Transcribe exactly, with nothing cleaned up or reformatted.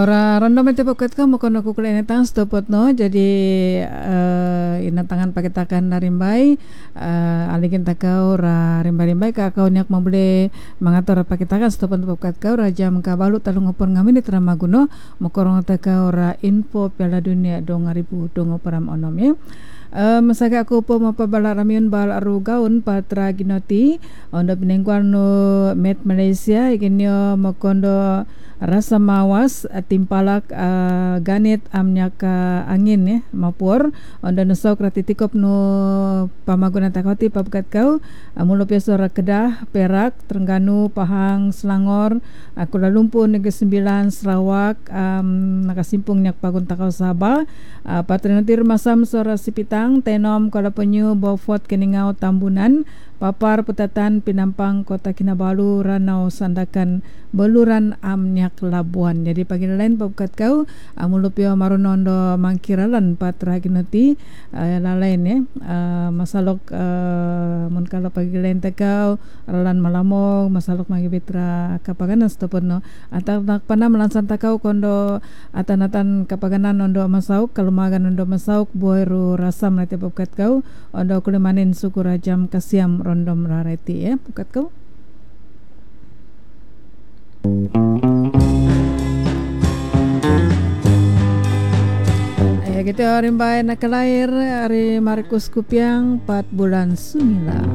Ora random ite poket ka mo kono ku kulene tang stopot no jadi uh, ina tangan pakitakan narimbai uh, aligin takau ra rimbai-rimbai ka kau nyak mabule mangator pakitakan stopot poket ka ra jam ka balu talung ngopor ngamin itra maguno mo korong takau ra info Piala Dunia dua ribu dua puluh onom ya. Uh, masaka aku po mapabala ramiun bal aru gaun patra ginoti ondo pinengkuan no met Malaysia ikinyo makondo rasa mawas uh, timpalak uh, ganit amnyaka angin ya mapur ondo nosok ratitikop no pamaguna takoti papkat kau uh, mulo pesora Kedah, Perak, Terengganu, Pahang, Selangor, uh, Kuala Lumpur, Negeri Sembilan, Sarawak, um, nakasimpung nyak pagun takau Sabah, uh, patrinotir masam sora Sipitang, Tenom, Kuala Penyu, Beaufort, Keningau, Tambunan, Papar, Petatan, Pinampang, Kota Kinabalu, Ranau, Sandakan, Beluran, Amnyak, Labuan. Jadi pagi lain pabukat kau amulupio marunondo mangkiralan patra ginoti uh, lalain ya uh, masalok uh, mun kalau pagi lain tekau ralan malamong masalok magi bitra kapaganan stopono atak nak pana melansan takau kondo atan-atan kapaganan ondo masauk kalumagan ondo masauk boiru rasam nate pabukat kau ondo kulimanin suku rajam kasiam rondom rareti ya pabukat kau. Ya gitu rimbai nak lahir hari Markus Kupiang empat bulan Sumila.